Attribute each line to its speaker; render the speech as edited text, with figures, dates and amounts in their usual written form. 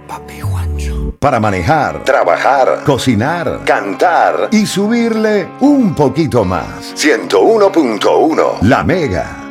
Speaker 1: Papi Juancho.
Speaker 2: Para manejar, trabajar, cocinar, cantar y subirle un poquito más. 101.1 La Mega.